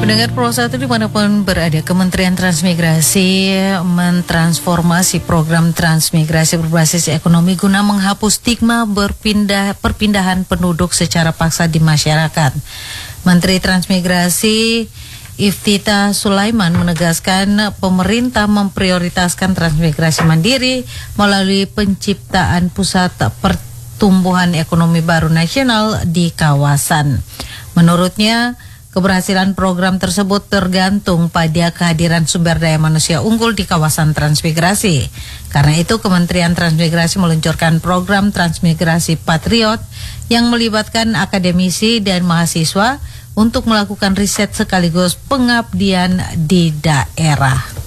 Pendengar Pro 1 dimanapun berada, Kementerian Transmigrasi mentransformasi program transmigrasi berbasis ekonomi guna menghapus stigma perpindahan penduduk secara paksa di masyarakat. Menteri Transmigrasi Iftita Sulaiman menegaskan pemerintah memprioritaskan transmigrasi mandiri melalui penciptaan pusat pertumbuhan ekonomi baru nasional di kawasan. Menurutnya, keberhasilan program tersebut tergantung pada kehadiran sumber daya manusia unggul di kawasan transmigrasi. Karena itu, Kementerian Transmigrasi meluncurkan program Transmigrasi Patriot yang melibatkan akademisi dan mahasiswa untuk melakukan riset sekaligus pengabdian di daerah.